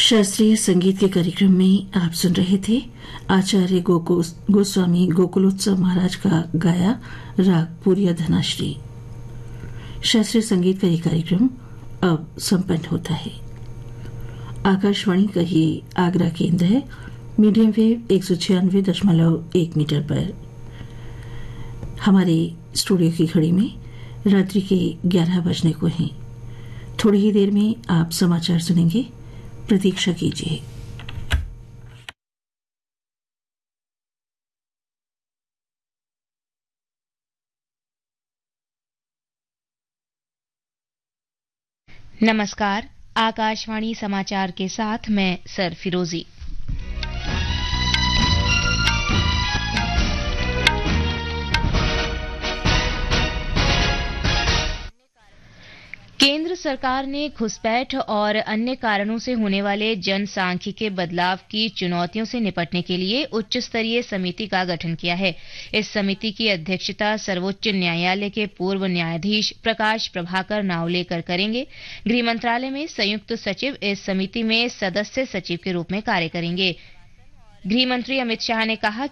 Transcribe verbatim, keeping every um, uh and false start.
शास्त्रीय संगीत के कार्यक्रम में आप सुन रहे थे आचार्य गोको गोस्वामी गोकुलोत्सव महाराज का गाया राग पूरिया धनाश्री। शास्त्रीय संगीत का ये कार्यक्रम अब संपन्न होता है। आकाशवाणी का ये आगरा केंद्र है। मीडियम वेव एक सौ छियानवे दशमलव एक मीटर पर। हमारे स्टूडियो की घड़ी में रात्रि के ग्यारह बजने को हैं। थोड़ी ही देर में आप समाचार सुनेंगे। प्रतीक्षा कीजिए। नमस्कार, आकाशवाणी समाचार के साथ मैं सर फिरोजी। केंद्र सरकार ने घुसपैठ और अन्य कारणों से होने वाले जनसांख्यिकीय बदलाव की चुनौतियों से निपटने के लिए उच्च स्तरीय समिति का गठन किया है। इस समिति की अध्यक्षता सर्वोच्च न्यायालय के पूर्व न्यायाधीश प्रकाश प्रभाकर नावलेकर करेंगे। गृह मंत्रालय में संयुक्त सचिव इस समिति में सदस्य सचिव के रूप में कार्य करेंगे। गृह मंत्री अमित शाह ने कहा